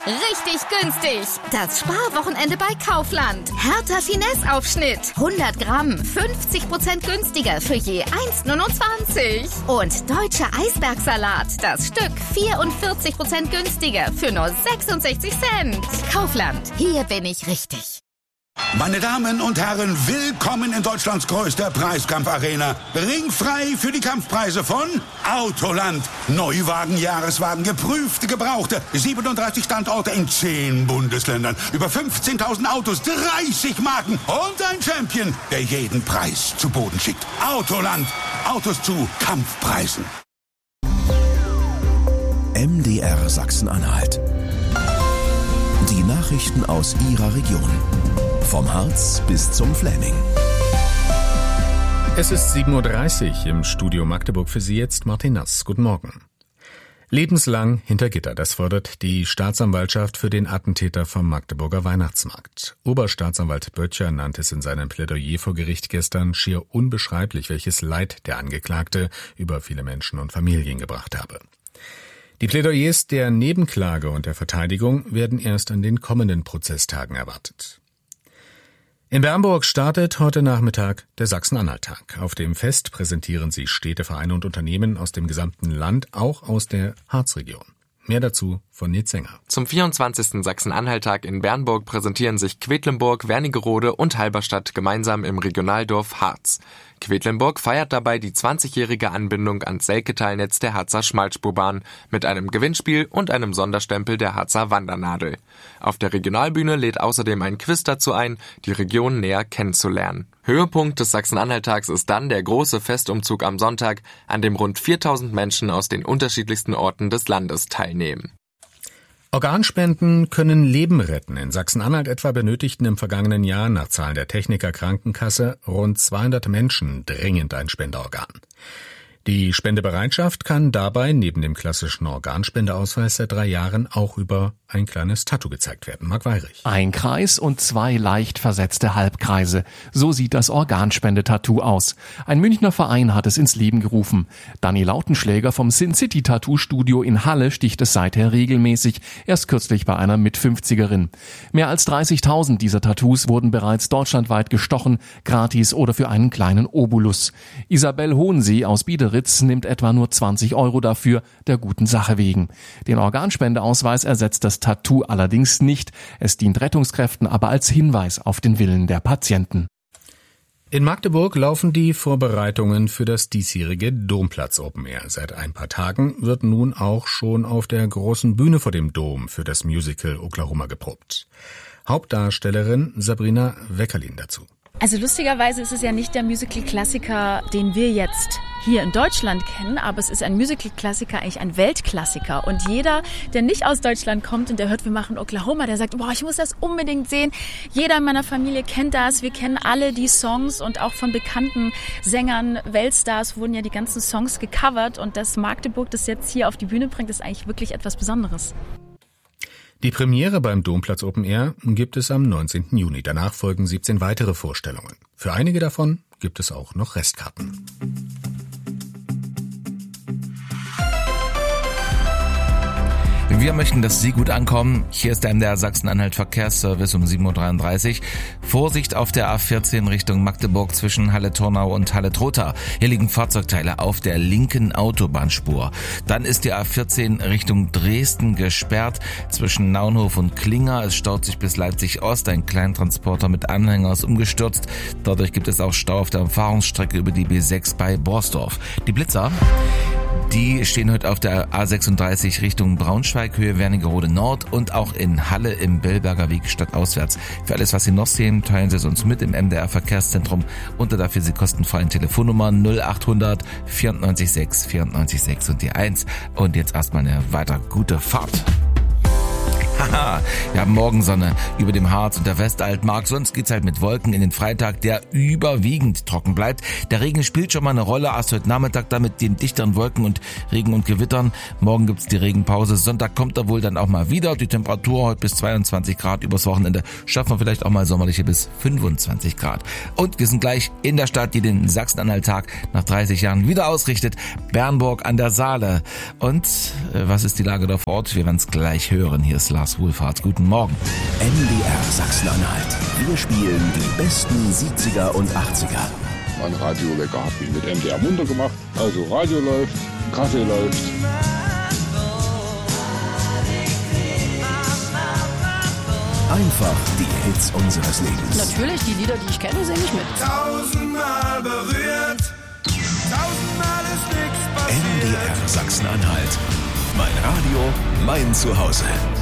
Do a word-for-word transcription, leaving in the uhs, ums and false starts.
Richtig günstig. Das Sparwochenende bei Kaufland. Hertha Finesse-Aufschnitt. hundert Gramm, fünfzig Prozent günstiger für je eins Komma neunundzwanzig. Und deutscher Eisbergsalat. Das Stück vierundvierzig Prozent günstiger für nur sechsundsechzig Cent. Kaufland. Hier bin ich richtig. Meine Damen und Herren, willkommen in Deutschlands größter Preiskampfarena. Ringfrei für die Kampfpreise von Autoland. Neuwagen, Jahreswagen, geprüfte, gebrauchte. siebenunddreißig Standorte in zehn Bundesländern. Über fünfzehntausend Autos, dreißig Marken und ein Champion, der jeden Preis zu Boden schickt. Autoland. Autos zu Kampfpreisen. M D R Sachsen-Anhalt. Die Nachrichten aus Ihrer Region. Vom Harz bis zum Fläming. Es ist sieben Uhr dreißig im Studio Magdeburg, für Sie jetzt Martin Nass. Guten Morgen. Lebenslang hinter Gitter, das fordert die Staatsanwaltschaft für den Attentäter vom Magdeburger Weihnachtsmarkt. Oberstaatsanwalt Böttcher nannte es in seinem Plädoyer vor Gericht gestern schier unbeschreiblich, welches Leid der Angeklagte über viele Menschen und Familien gebracht habe. Die Plädoyers der Nebenklage und der Verteidigung werden erst an den kommenden Prozesstagen erwartet. In Bernburg startet heute Nachmittag der Sachsen-Anhalt-Tag. Auf dem Fest präsentieren sich Städte, Vereine und Unternehmen aus dem gesamten Land, auch aus der Harzregion. Mehr dazu von Nils Sänger. Zum vierundzwanzigsten Sachsen-Anhalt-Tag in Bernburg präsentieren sich Quedlinburg, Wernigerode und Halberstadt gemeinsam im Regionaldorf Harz. Quedlinburg feiert dabei die zwanzigjährige Anbindung ans Selke-Teilnetz der Harzer Schmalspurbahn mit einem Gewinnspiel und einem Sonderstempel der Harzer Wandernadel. Auf der Regionalbühne lädt außerdem ein Quiz dazu ein, die Region näher kennenzulernen. Höhepunkt des Sachsen-Anhalt-Tags ist dann der große Festumzug am Sonntag, an dem rund viertausend Menschen aus den unterschiedlichsten Orten des Landes teilnehmen. Organspenden können Leben retten. In Sachsen-Anhalt etwa benötigten im vergangenen Jahr nach Zahlen der Techniker Krankenkasse rund zweihundert Menschen dringend ein Spenderorgan. Die Spendebereitschaft kann dabei neben dem klassischen Organspendeausweis seit drei Jahren auch über ein kleines Tattoo gezeigt werden. Marc Weirich. Ein Kreis und zwei leicht versetzte Halbkreise. So sieht das Organspendetattoo aus. Ein Münchner Verein hat es ins Leben gerufen. Dani Lautenschläger vom Sin City Tattoo Studio in Halle sticht es seither regelmäßig, erst kürzlich bei einer Mitfünfzigerin. Mehr als dreißigtausend dieser Tattoos wurden bereits deutschlandweit gestochen, gratis oder für einen kleinen Obolus. Isabel Hohensee aus Biederitz nimmt etwa nur zwanzig Euro dafür, der guten Sache wegen. Den Organspendeausweis ersetzt das Tattoo allerdings nicht. Es dient Rettungskräften aber als Hinweis auf den Willen der Patienten. In Magdeburg laufen die Vorbereitungen für das diesjährige Domplatz Open Air. Seit ein paar Tagen wird nun auch schon auf der großen Bühne vor dem Dom für das Musical Oklahoma geprobt. Hauptdarstellerin Sabrina Weckerlin dazu. Also lustigerweise ist es ja nicht der Musical-Klassiker, den wir jetzt hier in Deutschland kennen, aber es ist ein Musical-Klassiker, eigentlich ein Weltklassiker. Und jeder, der nicht aus Deutschland kommt und der hört, wir machen Oklahoma, der sagt, boah, ich muss das unbedingt sehen. Jeder in meiner Familie kennt das, wir kennen alle die Songs und auch von bekannten Sängern, Weltstars wurden ja die ganzen Songs gecovert und dass Magdeburg das jetzt hier auf die Bühne bringt, ist eigentlich wirklich etwas Besonderes. Die Premiere beim Domplatz Open Air gibt es am neunzehnten Juni. Danach folgen siebzehn weitere Vorstellungen. Für einige davon gibt es auch noch Restkarten. Wir möchten, dass Sie gut ankommen. Hier ist der M D R Sachsen-Anhalt Verkehrsservice um sieben Uhr dreiunddreißig. Vorsicht auf der A vierzehn Richtung Magdeburg zwischen Halle-Tornau und Halle-Trotha. Hier liegen Fahrzeugteile auf der linken Autobahnspur. Dann ist die A vierzehn Richtung Dresden gesperrt zwischen Naunhof und Klinger. Es staut sich bis Leipzig-Ost. Ein Kleintransporter mit Anhänger ist umgestürzt. Dadurch gibt es auch Stau auf der Umfahrungsstrecke über die B sechs bei Borsdorf. Die Blitzer, die stehen heute auf der A sechsunddreißig Richtung Braunschweig, Höhe Wernigerode Nord und auch in Halle im Bellberger Weg stadtauswärts. Für alles, was Sie noch sehen, teilen Sie es uns mit im M D R Verkehrszentrum unter der für Sie kostenfreien Telefonnummer null achthundert vierundneunzig sechs vierundneunzig sechs und die eins. Und jetzt erstmal eine weiter gute Fahrt. Haha, wir haben Morgensonne über dem Harz und der Westaltmark. Sonst geht's halt mit Wolken in den Freitag, der überwiegend trocken bleibt. Der Regen spielt schon mal eine Rolle. Erst heute Nachmittag dann mit den dichteren Wolken und Regen und Gewittern. Morgen gibt's die Regenpause. Sonntag kommt er wohl dann auch mal wieder. Die Temperatur heute bis zweiundzwanzig Grad. Übers Wochenende schaffen wir vielleicht auch mal sommerliche bis fünfundzwanzig Grad. Und wir sind gleich in der Stadt, die den Sachsen-Anhalt-Tag nach dreißig Jahren wieder ausrichtet. Bernburg an der Saale. Und äh, was ist die Lage da vor Ort? Wir werden es gleich hören. Hier ist Lars Lars Wohlfahrt. Guten Morgen. N D R Sachsen-Anhalt. Wir spielen die besten siebziger und achtziger. Mein Radiowecker hat mich mit M D R munter gemacht. Also Radio läuft, Kaffee läuft. Einfach die Hits unseres Lebens. Natürlich, die Lieder, die ich kenne, singe ich mit. Tausendmal berührt, tausendmal ist nichts passiert. N D R Sachsen-Anhalt. Mein Radio, mein Zuhause.